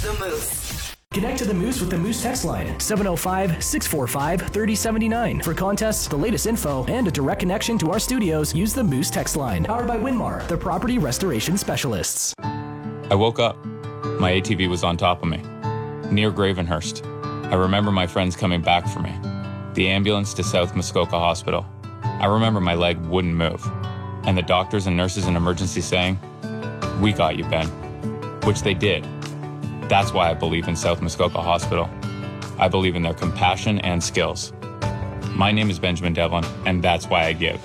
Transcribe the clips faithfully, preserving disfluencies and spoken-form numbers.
The Moose. Connect to the Moose with the Moose text line, seven oh five, six four five, three oh seven nine. For contests, the latest info, and a direct connection to our studios, use the Moose text line. Powered by Winmar, the property restoration specialists. I woke up. My A T V was on top of me, near Gravenhurst. I remember my friends coming back for me. The ambulance to South Muskoka Hospital. I remember my leg wouldn't move. And the doctors and nurses in emergency saying, "We got you, Ben." Which they did. That's why I believe in South Muskoka Hospital. I believe in their compassion and skills. My name is Benjamin Devlin, and that's why I give.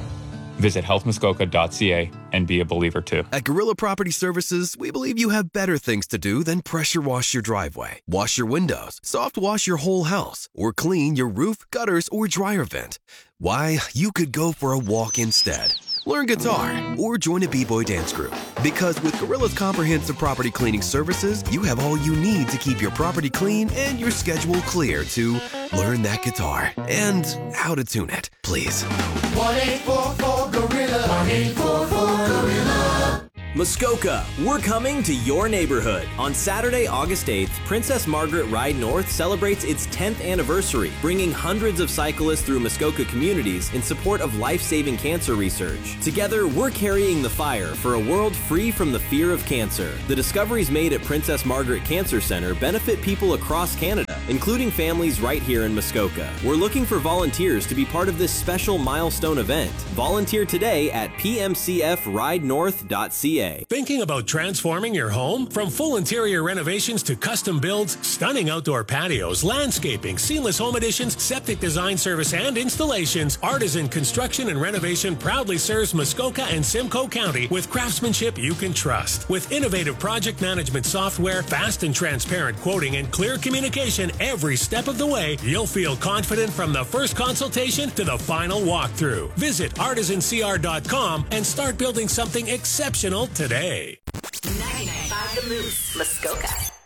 Visit health muskoka dot c a and be a believer too. At Gorilla Property Services, we believe you have better things to do than pressure wash your driveway, wash your windows, soft wash your whole house, or clean your roof, gutters, or dryer vent. Why, you could go for a walk instead. Learn guitar or join a b-boy dance group. Because with Gorilla's comprehensive property cleaning services, you have all you need to keep your property clean and your schedule clear to learn that guitar and how to tune it, please. one eight four four gorilla. one eight four four gorilla. Muskoka, we're coming to your neighborhood. On Saturday, August eighth, Princess Margaret Ride North celebrates its tenth anniversary, bringing hundreds of cyclists through Muskoka communities in support of life-saving cancer research. Together, we're carrying the fire for a world free from the fear of cancer. The discoveries made at Princess Margaret Cancer Center benefit people across Canada, including families right here in Muskoka. We're looking for volunteers to be part of this special milestone event. Volunteer today at p m c f ride north dot c a. Thinking about transforming your home? From full interior renovations to custom builds, stunning outdoor patios, landscaping, seamless home additions, septic design service and installations, Artisan Construction and Renovation proudly serves Muskoka and Simcoe County with craftsmanship you can trust. With innovative project management software, fast and transparent quoting, and clear communication every step of the way, you'll feel confident from the first consultation to the final walkthrough. Visit artisan c r dot com and start building something exceptional today. ninety-nine point five The Moose, Muskoka.